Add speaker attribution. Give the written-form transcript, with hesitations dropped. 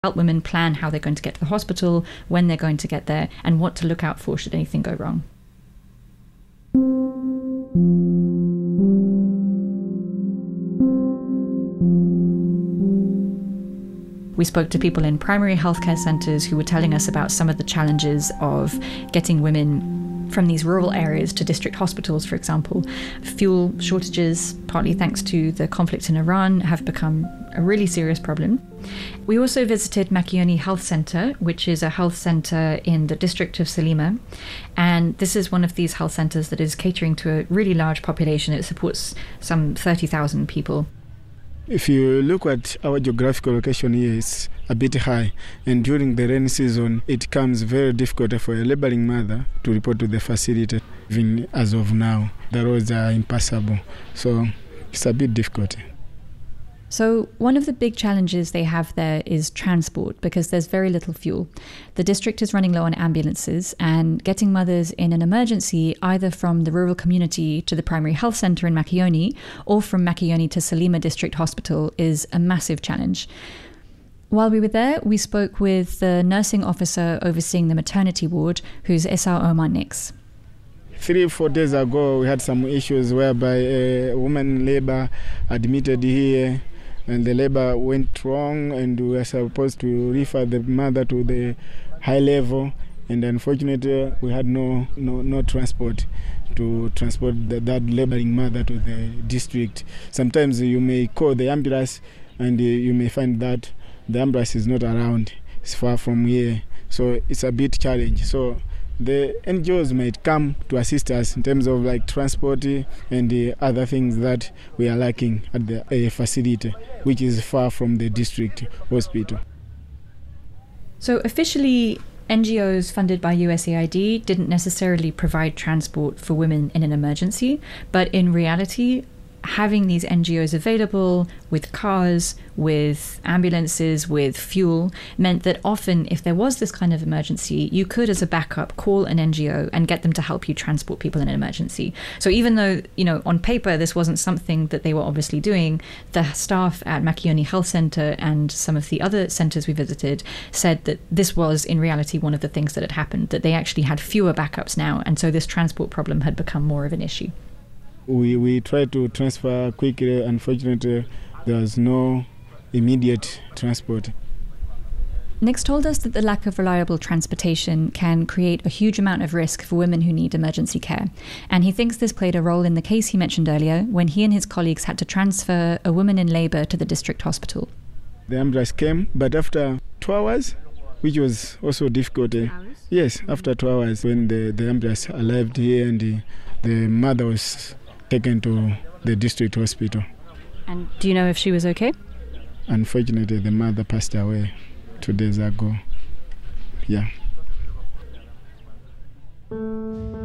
Speaker 1: help women plan how they're going to get to the hospital, when they're going to get there, and what to look out for should anything go wrong. We spoke to people in primary healthcare centres who were telling us about some of the challenges of getting women from these rural areas to district hospitals, for example. Fuel shortages, partly thanks to the conflict in Iran, have become a really serious problem. We also visited Makioni Health Centre, which is a health centre in the district of Salima. And this is one of these health centres that is catering to a really large population. It supports some 30,000 people.
Speaker 2: If you look at our geographical location here, it's a bit high, and during the rainy season it becomes very difficult for a laboring mother to report to the facility. Even as of now, the roads are impassable, so it's a bit difficult.
Speaker 1: So one of the big challenges they have there is transport, because there's very little fuel. The district is running low on ambulances, and getting mothers in an emergency either from the rural community to the primary health centre in Makioni or from Makioni to Salima District Hospital is a massive challenge. While we were there, we spoke with the nursing officer overseeing the maternity ward, who's Esau Omar Nix.
Speaker 2: 3 or 4 days ago, we had some issues whereby a woman in labour admitted here, and the labor went wrong, and we were supposed to refer the mother to the high level, and unfortunately we had no transport to transport that laboring mother to the district. Sometimes you may call the ambulance and you may find that the ambulance is not around, it's far from here, so it's a bit challenge. So the NGOs might come to assist us in terms of like transport and the other things that we are lacking at the facility, which is far from the district hospital.
Speaker 1: So officially, NGOs funded by USAID didn't necessarily provide transport for women in an emergency, but in reality, having these NGOs available with cars, with ambulances, with fuel, meant that often if there was this kind of emergency, you could, as a backup, call an NGO and get them to help you transport people in an emergency. So even though, on paper, this wasn't something that they were obviously doing, the staff at Makioni Health Centre and some of the other centres we visited said that this was, in reality, one of the things that had happened, that they actually had fewer backups now, and so this transport problem had become more of an issue.
Speaker 2: We tried to transfer quickly. Unfortunately, there was no immediate transport.
Speaker 1: Nix told us that the lack of reliable transportation can create a huge amount of risk for women who need emergency care. And he thinks this played a role in the case he mentioned earlier, when he and his colleagues had to transfer a woman in labour to the district hospital.
Speaker 2: The ambulance came, but after 2 hours, which was also difficult. Yes, after 2 hours, when the ambulance arrived here and the mother was taken to the district hospital.
Speaker 1: And do you know if she was okay?
Speaker 2: Unfortunately, the mother passed away 2 days ago. Yeah.